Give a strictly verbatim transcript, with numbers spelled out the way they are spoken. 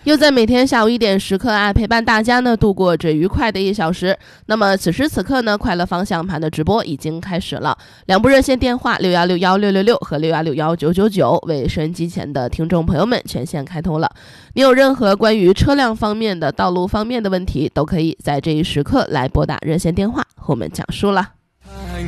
又在每天下午一点时刻啊，陪伴大家呢度过这愉快的一小时。那么此时此刻呢，快乐方向盘的直播已经开始了，两部热线电话六幺六幺六六六和六幺六幺九九九为收音机前的听众朋友们全线开通了。你有任何关于车辆方面的、道路方面的问题，都可以在这一时刻来拨打热线电话和我们讲述了。